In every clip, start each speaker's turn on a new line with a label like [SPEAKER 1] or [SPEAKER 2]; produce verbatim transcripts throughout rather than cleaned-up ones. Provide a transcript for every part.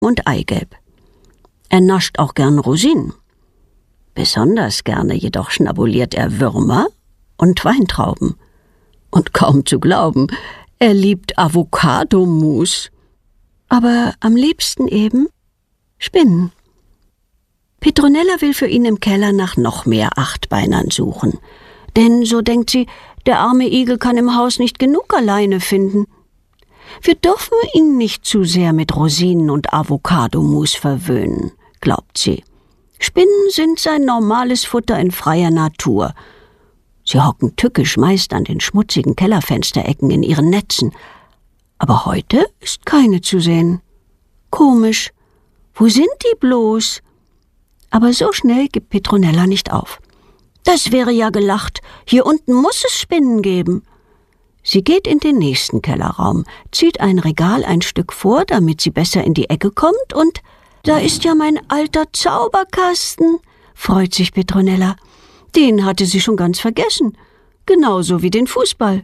[SPEAKER 1] und Eigelb. Er nascht auch gern Rosinen. Besonders gerne jedoch schnabuliert er Würmer und Weintrauben. Und kaum zu glauben, er liebt Avocadomus. Aber am liebsten eben Spinnen. Petronella will für ihn im Keller nach noch mehr Achtbeinern suchen. Denn, so denkt sie, der arme Igel kann im Haus nicht genug alleine finden. Wir dürfen ihn nicht zu sehr mit Rosinen und Avocadomus verwöhnen, glaubt sie. Spinnen sind sein normales Futter in freier Natur. Sie hocken tückisch meist an den schmutzigen Kellerfensterecken in ihren Netzen. Aber heute ist keine zu sehen. Komisch. Wo sind die bloß? Aber so schnell gibt Petronella nicht auf. Das wäre ja gelacht. Hier unten muss es Spinnen geben. Sie geht in den nächsten Kellerraum, zieht ein Regal ein Stück vor, damit sie besser in die Ecke kommt, und da ist ja mein alter Zauberkasten, freut sich Petronella. Den hatte sie schon ganz vergessen, genauso wie den Fußball.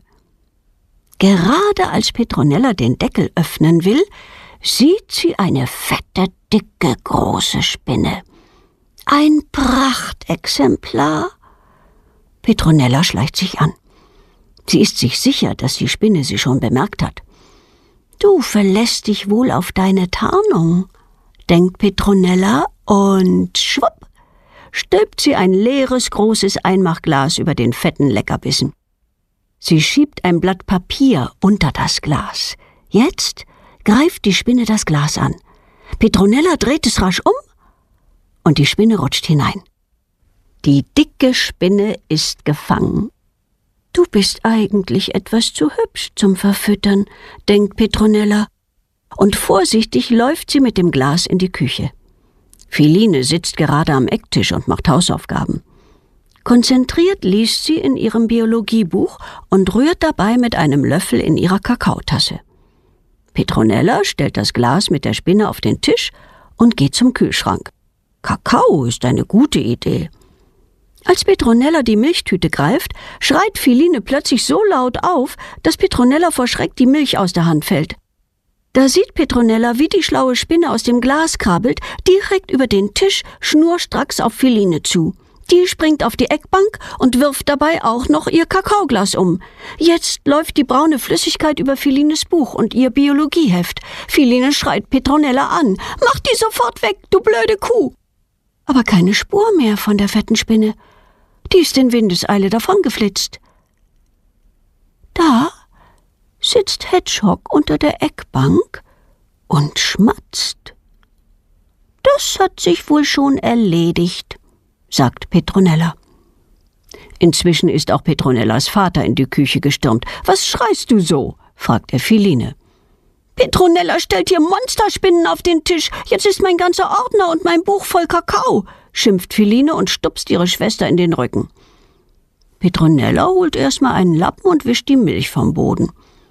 [SPEAKER 1] Gerade als Petronella den Deckel öffnen will, sieht sie eine fette, dicke, große Spinne. Ein Prachtexemplar. Petronella schleicht sich an. Sie ist sich sicher, dass die Spinne sie schon bemerkt hat. Du verlässt dich wohl auf deine Tarnung, denkt Petronella, und schwupp, stülpt sie ein leeres, großes Einmachglas über den fetten Leckerbissen. Sie schiebt ein Blatt Papier unter das Glas. Jetzt greift die Spinne das Glas an. Petronella dreht es rasch um und die Spinne rutscht hinein. Die dicke Spinne ist gefangen. Du bist eigentlich etwas zu hübsch zum Verfüttern, denkt Petronella. Und vorsichtig läuft sie mit dem Glas in die Küche. Philine sitzt gerade am Ecktisch und macht Hausaufgaben. Konzentriert liest sie in ihrem Biologiebuch und rührt dabei mit einem Löffel in ihrer Kakaotasse. Petronella stellt das Glas mit der Spinne auf den Tisch und geht zum Kühlschrank. Kakao ist eine gute Idee. Als Petronella die Milchtüte greift, schreit Philine plötzlich so laut auf, dass Petronella vor Schreck die Milch aus der Hand fällt. Da sieht Petronella, wie die schlaue Spinne aus dem Glas krabbelt, direkt über den Tisch schnurstracks auf Philine zu. Die springt auf die Eckbank und wirft dabei auch noch ihr Kakaoglas um. Jetzt läuft die braune Flüssigkeit über Philines Buch und ihr Biologieheft. Philine schreit Petronella an. »Mach die sofort weg, du blöde Kuh!« Aber keine Spur mehr von der fetten Spinne. Die ist in Windeseile davongeflitzt. Da sitzt Hedgehog unter der Eckbank und schmatzt. »Das hat sich wohl schon erledigt«, sagt Petronella. Inzwischen ist auch Petronellas Vater in die Küche gestürmt. »Was schreist du so?« fragt er Philine. »Petronella stellt hier Monsterspinnen auf den Tisch. Jetzt ist mein ganzer Ordner und mein Buch voll Kakao«, schimpft Philine und stupst ihre Schwester in den Rücken. Petronella holt erstmal einen Lappen und wischt die Milch vom Boden.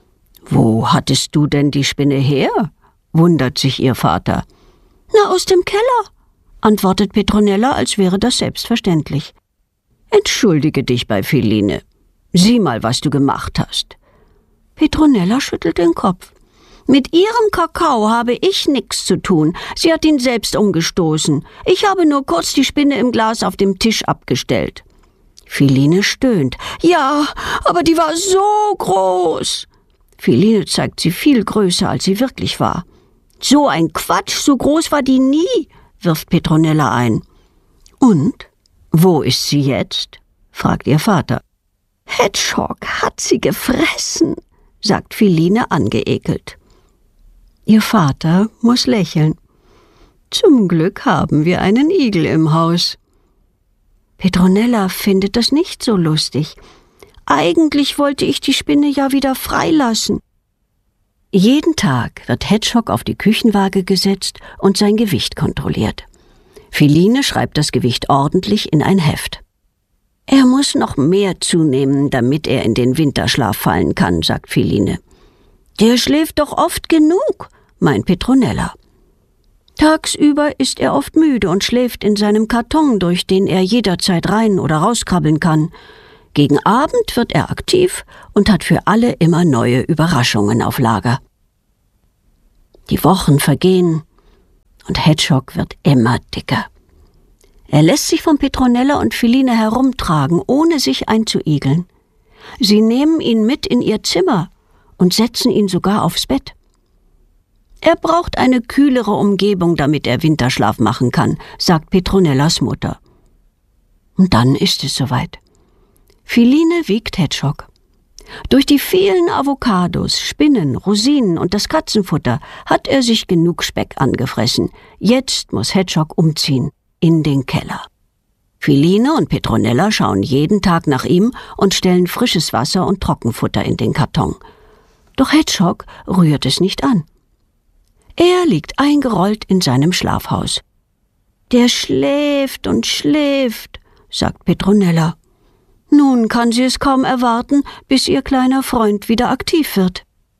[SPEAKER 1] »Wo hattest du denn die Spinne her?« wundert sich ihr Vater. »Na, aus dem Keller«, antwortet Petronella, als wäre das selbstverständlich. »Entschuldige dich bei Philine. Sieh mal, was du gemacht hast.« Petronella schüttelt den Kopf. »Mit ihrem Kakao habe ich nichts zu tun. Sie hat ihn selbst umgestoßen. Ich habe nur kurz die Spinne im Glas auf dem Tisch abgestellt.« Philine stöhnt. »Ja, aber die war so groß.« Philine zeigt sie viel größer, als sie wirklich war. »So ein Quatsch, so groß war die nie«, wirft Petronella ein. »Und? Wo ist sie jetzt?« fragt ihr Vater. »Hedgehog hat sie gefressen«, sagt Philine angeekelt. Ihr Vater muss lächeln. »Zum Glück haben wir einen Igel im Haus.« Petronella findet das nicht so lustig. Eigentlich wollte ich die Spinne ja wieder freilassen. Jeden Tag wird Hedgehog auf die Küchenwaage gesetzt und sein Gewicht kontrolliert. Philine schreibt das Gewicht ordentlich in ein Heft. »Er muss noch mehr zunehmen, damit er in den Winterschlaf fallen kann«, sagt Philine. »Der schläft doch oft genug«, meint Petronella. Tagsüber ist er oft müde und schläft in seinem Karton, durch den er jederzeit rein oder rauskrabbeln kann. Gegen Abend wird er aktiv und hat für alle immer neue Überraschungen auf Lager. Die Wochen vergehen und Hedgehog wird immer dicker. Er lässt sich von Petronella und Feline herumtragen, ohne sich einzuigeln. Sie nehmen ihn mit in ihr Zimmer und setzen ihn sogar aufs Bett. Er braucht eine kühlere Umgebung, damit er Winterschlaf machen kann, sagt Petronellas Mutter. Und dann ist es soweit. Feline wiegt Hedgehog. Durch die vielen Avocados, Spinnen, Rosinen und das Katzenfutter hat er sich genug Speck angefressen. Jetzt muss Hedgehog umziehen, in den Keller. Feline und Petronella schauen jeden Tag nach ihm und stellen frisches Wasser und Trockenfutter in den Karton. Doch Hedgehog rührt es nicht an. Er liegt eingerollt in seinem Schlafhaus. »Der schläft und schläft«, sagt Petronella. Nun kann sie es kaum erwarten, bis ihr kleiner Freund wieder aktiv wird.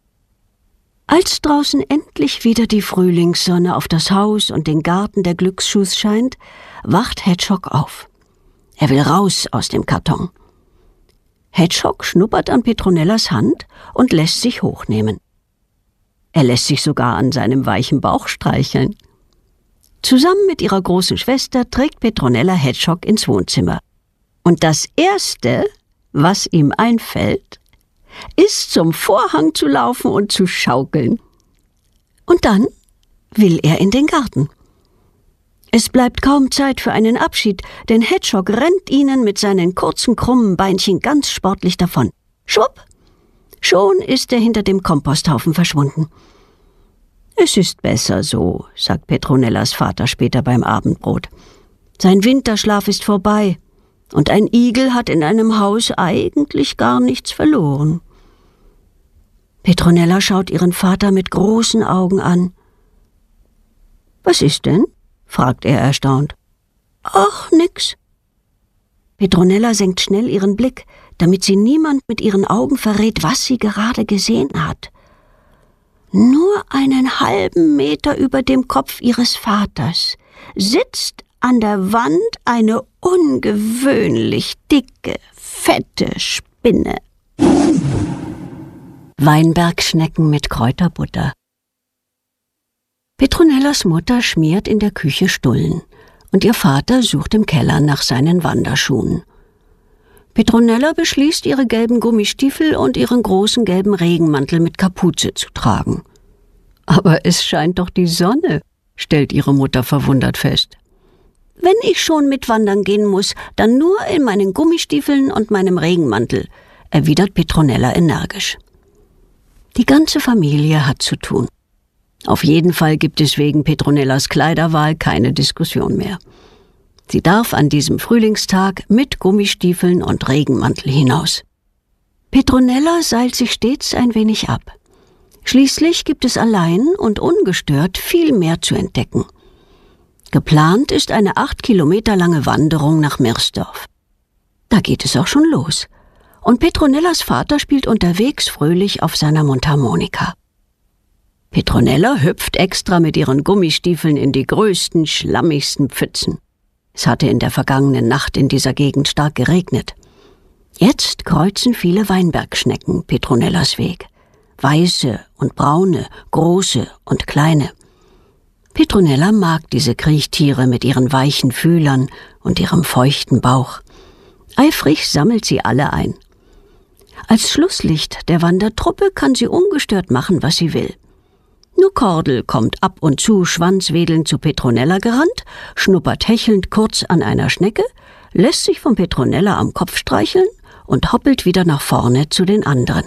[SPEAKER 1] Als draußen endlich wieder die Frühlingssonne auf das Haus und den Garten der Glücksschuss scheint, wacht Hedgehog auf. Er will raus aus dem Karton. Hedgehog schnuppert an Petronellas Hand und lässt sich hochnehmen. Er lässt sich sogar an seinem weichen Bauch streicheln. Zusammen mit ihrer großen Schwester trägt Petronella Hedgehog ins Wohnzimmer. Und das Erste, was ihm einfällt, ist, zum Vorhang zu laufen und zu schaukeln. Und dann will er in den Garten. Es bleibt kaum Zeit für einen Abschied, denn Hedgehog rennt ihnen mit seinen kurzen, krummen Beinchen ganz sportlich davon. Schwupp! Schon ist er hinter dem Komposthaufen verschwunden. »Es ist besser so«, sagt Petronellas Vater später beim Abendbrot. »Sein Winterschlaf ist vorbei, und ein Igel hat in einem Haus eigentlich gar nichts verloren.« Petronella schaut ihren Vater mit großen Augen an. »Was ist denn?« fragt er erstaunt. »Ach, nix.« Petronella senkt schnell ihren Blick, damit sie niemand mit ihren Augen verrät, was sie gerade gesehen hat. Nur einen halben Meter über dem Kopf ihres Vaters sitzt an der Wand eine ungewöhnlich dicke, fette Spinne. Weinbergschnecken mit Kräuterbutter. Petronellas Mutter schmiert in der Küche Stullen und ihr Vater sucht im Keller nach seinen Wanderschuhen. Petronella beschließt, ihre gelben Gummistiefel und ihren großen gelben Regenmantel mit Kapuze zu tragen. »Aber es scheint doch die Sonne«, stellt ihre Mutter verwundert fest. »Wenn ich schon mitwandern gehen muss, dann nur in meinen Gummistiefeln und meinem Regenmantel«, erwidert Petronella energisch. Die ganze Familie hat zu tun. Auf jeden Fall gibt es wegen Petronellas Kleiderwahl keine Diskussion mehr. Sie darf an diesem Frühlingstag mit Gummistiefeln und Regenmantel hinaus. Petronella seilt sich stets ein wenig ab. Schließlich gibt es allein und ungestört viel mehr zu entdecken. Geplant ist eine acht Kilometer lange Wanderung nach Mirsdorf. Da geht es auch schon los. Und Petronellas Vater spielt unterwegs fröhlich auf seiner Mundharmonika. Petronella hüpft extra mit ihren Gummistiefeln in die größten, schlammigsten Pfützen. Es hatte in der vergangenen Nacht in dieser Gegend stark geregnet. Jetzt kreuzen viele Weinbergschnecken Petronellas Weg. Weiße und braune, große und kleine. Petronella mag diese Kriechtiere mit ihren weichen Fühlern und ihrem feuchten Bauch. Eifrig sammelt sie alle ein. Als Schlusslicht der Wandertruppe kann sie ungestört machen, was sie will. Nur Kordel kommt ab und zu schwanzwedelnd zu Petronella gerannt, schnuppert hechelnd kurz an einer Schnecke, lässt sich von Petronella am Kopf streicheln und hoppelt wieder nach vorne zu den anderen.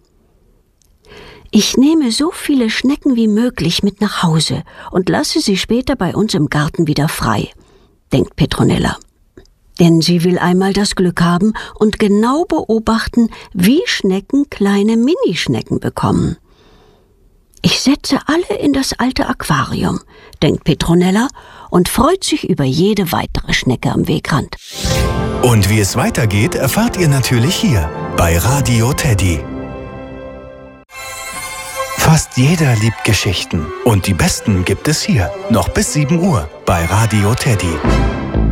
[SPEAKER 1] »Ich nehme so viele Schnecken wie möglich mit nach Hause und lasse sie später bei uns im Garten wieder frei«, denkt Petronella. Denn sie will einmal das Glück haben und genau beobachten, wie Schnecken kleine Minischnecken bekommen. »Ich setze alle in das alte Aquarium«, denkt Petronella und freut sich über jede weitere Schnecke am Wegrand.
[SPEAKER 2] Und wie es weitergeht, erfahrt ihr natürlich hier bei Radio Teddy. Fast jeder liebt Geschichten und die besten gibt es hier, noch bis sieben Uhr bei Radio Teddy.